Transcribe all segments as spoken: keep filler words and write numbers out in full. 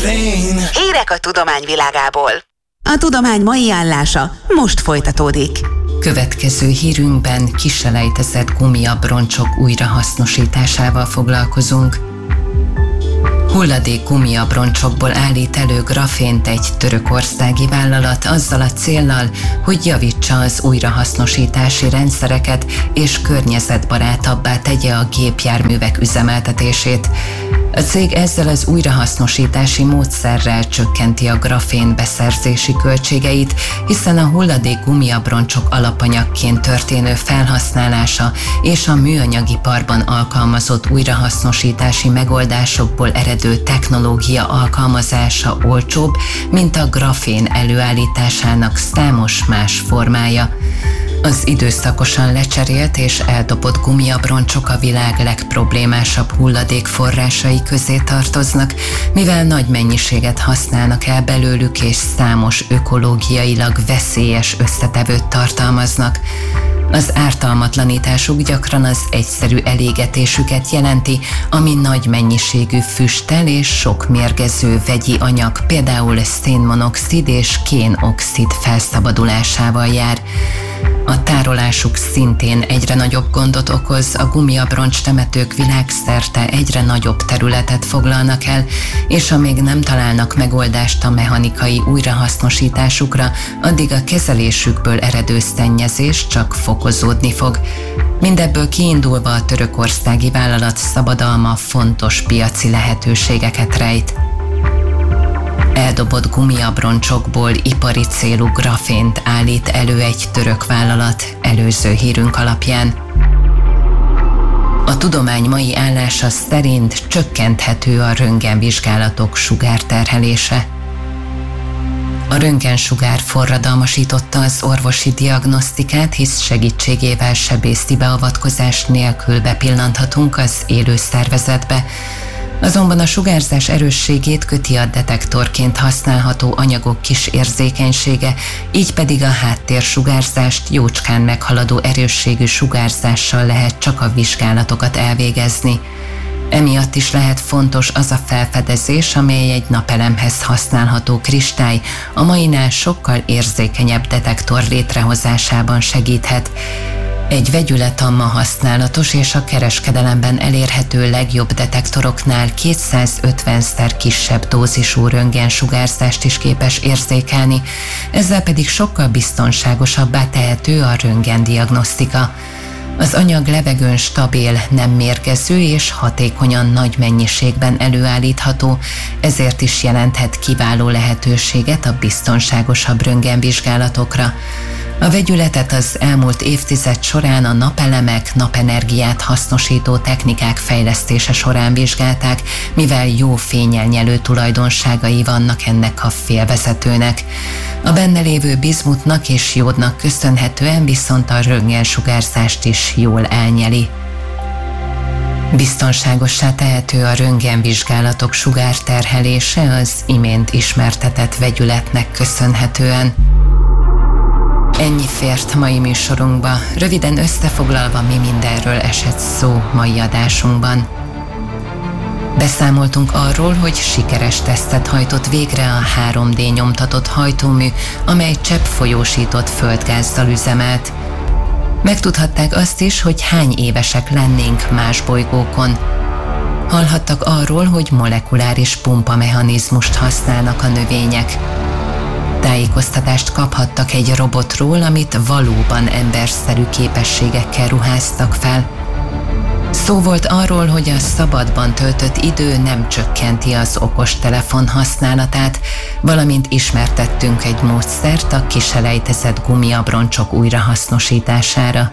Hírek a tudomány világából. A tudomány mai állása most folytatódik. Következő hírünkben kiselejtezett gumiabroncsok újrahasznosításával foglalkozunk. Hulladék gumiabroncsokból állít elő grafént egy törökországi vállalat azzal a céllal, hogy javítsa az újrahasznosítási rendszereket és környezetbarátabbá tegye a gépjárművek üzemeltetését. A cég ezzel az újrahasznosítási módszerrel csökkenti a grafén beszerzési költségeit, hiszen a hulladék gumiabroncsok alapanyagként történő felhasználása és a műanyagiparban alkalmazott újrahasznosítási megoldásokból eredő technológia alkalmazása olcsóbb, mint a grafén előállításának számos más formája. Az időszakosan lecserélt és eldobott gumiabroncsok a világ legproblémásabb hulladékforrásai közé tartoznak, mivel nagy mennyiséget használnak el belőlük és számos ökológiailag veszélyes összetevőt tartalmaznak. Az ártalmatlanításuk gyakran az egyszerű elégetésüket jelenti, ami nagy mennyiségű füsttel és sok mérgező vegyi anyag, például szénmonoxid és kénoxid felszabadulásával jár. A tárolásuk szintén egyre nagyobb gondot okoz, a gumiabroncs temetők világszerte egyre nagyobb területet foglalnak el, és amíg nem találnak megoldást a mechanikai újrahasznosításukra, addig a kezelésükből eredő szennyezés csak fokozódni fog. Mindebből kiindulva a törökországi vállalat szabadalma fontos piaci lehetőségeket rejt. Eldobott gumiabroncsokból ipari célú grafént állít elő egy török vállalat előző hírünk alapján. A tudomány mai állása szerint csökkenthető a röntgenvizsgálatok sugárterhelése. A röntgensugár forradalmasította az orvosi diagnosztikát, hisz segítségével sebészi beavatkozás nélkül bepillanthatunk az élő szervezetbe. Azonban a sugárzás erősségét köti a detektorként használható anyagok kis érzékenysége, így pedig a háttérsugárzást jócskán meghaladó erősségű sugárzással lehet csak a vizsgálatokat elvégezni. Emiatt is lehet fontos az a felfedezés, amely egy napelemhez használható kristály a mainál sokkal érzékenyebb detektor létrehozásában segíthet. Egy vegyület a ma használatos és a kereskedelemben elérhető legjobb detektoroknál kétszázötvenszer kisebb dózisú röntgensugárzást is képes érzékelni, ezzel pedig sokkal biztonságosabbá tehető a röntgendiagnosztika. Az anyag levegőn stabil, nem mérgező és hatékonyan nagy mennyiségben előállítható, ezért is jelenthet kiváló lehetőséget a biztonságosabb röntgenvizsgálatokra. A vegyületet az elmúlt évtized során a napelemek, napenergiát hasznosító technikák fejlesztése során vizsgálták, mivel jó fénnyelnyelő tulajdonságai vannak ennek a félvezetőnek. A benne lévő bizmutnak és jódnak köszönhetően viszont a röntgensugárzást is jól elnyeli. Biztonságossá tehető a röntgenvizsgálatok sugárterhelése az imént ismertetett vegyületnek köszönhetően. Ennyi fért mai műsorunkba, röviden összefoglalva, mi mindenről esett szó mai adásunkban. Beszámoltunk arról, hogy sikeres tesztet hajtott végre a három dé nyomtatott hajtómű, amely cseppfolyósított földgázzal üzemelt. Megtudhatták azt is, hogy hány évesek lennénk más bolygókon. Hallhattak arról, hogy molekuláris pumpamechanizmust használnak a növények. Tájékoztatást kaphattak egy robotról, amit valóban emberszerű képességekkel ruháztak fel. Szó volt arról, hogy a szabadban töltött idő nem csökkenti az okostelefon használatát, valamint ismertettünk egy módszert a kiselejtezett gumiabroncsok újrahasznosítására.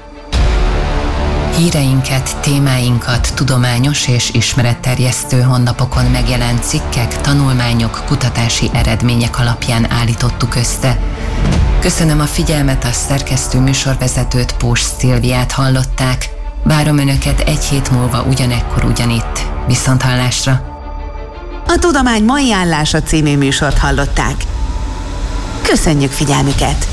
Híreinket, témáinkat tudományos és ismeretterjesztő honlapokon megjelent cikkek, tanulmányok, kutatási eredmények alapján állítottuk össze. Köszönöm a figyelmet, a szerkesztő műsorvezetőt, Pós Szilviát hallották. Várom Önöket egy hét múlva ugyanekkor ugyanitt. Viszonthallásra! A Tudomány mai állása című műsort hallották. Köszönjük figyelmüket!